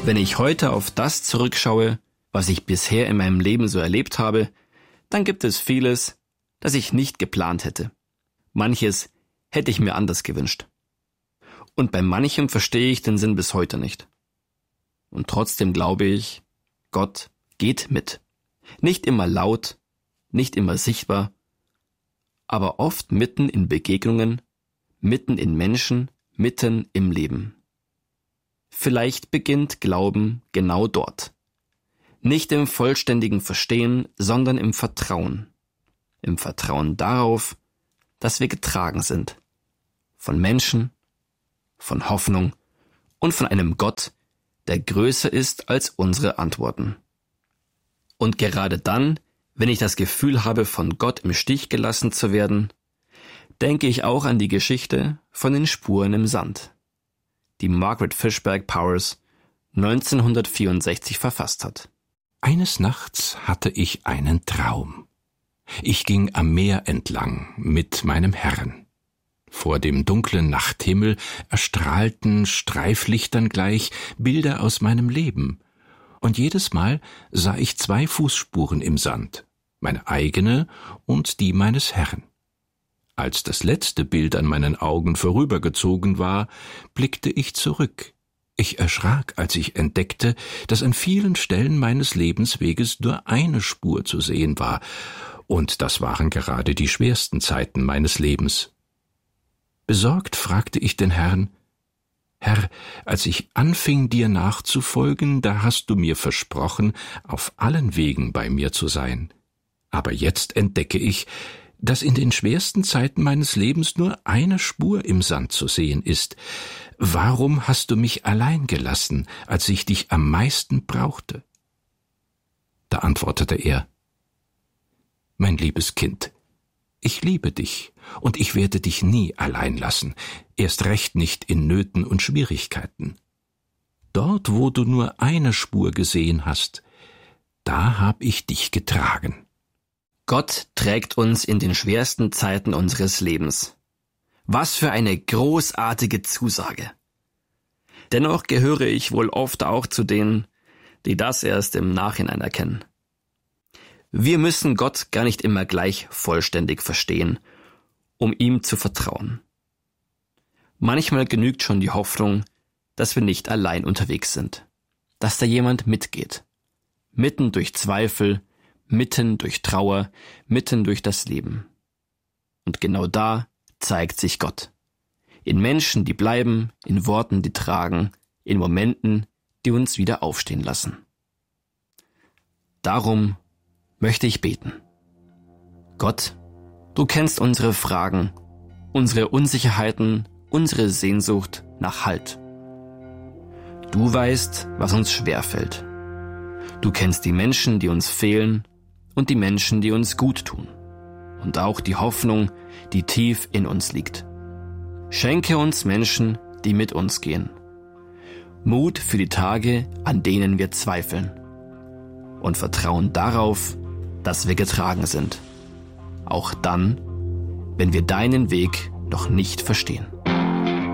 Wenn ich heute auf das zurückschaue, was ich bisher in meinem Leben so erlebt habe, dann gibt es vieles, das ich nicht geplant hätte. Manches hätte ich mir anders gewünscht. Und bei manchem verstehe ich den Sinn bis heute nicht. Und trotzdem glaube ich, Gott geht mit. Nicht immer laut, nicht immer sichtbar, aber oft mitten in Begegnungen, mitten in Menschen, mitten im Leben. Vielleicht beginnt Glauben genau dort. Nicht im vollständigen Verstehen, sondern im Vertrauen. Im Vertrauen darauf, dass wir getragen sind. Von Menschen, von Hoffnung und von einem Gott, der größer ist als unsere Antworten. Und gerade dann, wenn ich das Gefühl habe, von Gott im Stich gelassen zu werden, denke ich auch an die Geschichte von den Spuren im Sand, die Margaret Fishback Powers 1964 verfasst hat. Eines Nachts hatte ich einen Traum. Ich ging am Meer entlang mit meinem Herrn. Vor dem dunklen Nachthimmel erstrahlten Streiflichtern gleich Bilder aus meinem Leben, und jedes Mal sah ich 2 Fußspuren im Sand, meine eigene und die meines Herrn. Als das letzte Bild an meinen Augen vorübergezogen war, blickte ich zurück. Ich erschrak, als ich entdeckte, dass an vielen Stellen meines Lebensweges nur eine Spur zu sehen war, und das waren gerade die schwersten Zeiten meines Lebens. Besorgt fragte ich den Herrn: Herr, als ich anfing, dir nachzufolgen, da hast du mir versprochen, auf allen Wegen bei mir zu sein. Aber jetzt entdecke ich, dass in den schwersten Zeiten meines Lebens nur eine Spur im Sand zu sehen ist. Warum hast du mich allein gelassen, als ich dich am meisten brauchte? Da antwortete er: Mein liebes Kind, ich liebe dich, und ich werde dich nie allein lassen, erst recht nicht in Nöten und Schwierigkeiten. Dort, wo du nur eine Spur gesehen hast, da hab ich dich getragen. Gott trägt uns in den schwersten Zeiten unseres Lebens. Was für eine großartige Zusage! Dennoch gehöre ich wohl oft auch zu denen, die das erst im Nachhinein erkennen. Wir müssen Gott gar nicht immer gleich vollständig verstehen, um ihm zu vertrauen. Manchmal genügt schon die Hoffnung, dass wir nicht allein unterwegs sind, dass da jemand mitgeht, mitten durch Zweifel, mitten durch Trauer, mitten durch das Leben. Und genau da zeigt sich Gott. In Menschen, die bleiben, in Worten, die tragen, in Momenten, die uns wieder aufstehen lassen. Darum möchte ich beten. Gott, du kennst unsere Fragen, unsere Unsicherheiten, unsere Sehnsucht nach Halt. Du weißt, was uns schwerfällt. Du kennst die Menschen, die uns fehlen, und die Menschen, die uns gut tun. Und auch die Hoffnung, die tief in uns liegt. Schenke uns Menschen, die mit uns gehen. Mut für die Tage, an denen wir zweifeln. Und Vertrauen darauf, dass wir getragen sind. Auch dann, wenn wir deinen Weg noch nicht verstehen.